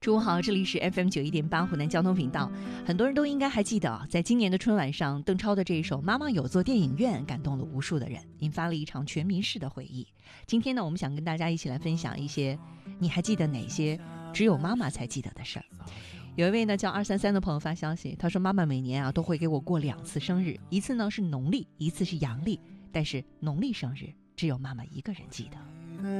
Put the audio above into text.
中午好，这里是 FM91.8 湖南交通频道。很多人都应该还记得，在今年的春晚上，邓超的这一首《妈妈有座电影院》感动了无数的人，引发了一场全民式的回忆。今天呢，我们想跟大家一起来分享一些你还记得哪些只有妈妈才记得的事儿。有一位呢叫233的朋友发消息，他说妈妈每年都会给我过2次生日，一次呢是农历，一次是阳历，但是农历生日只有妈妈一个人记得。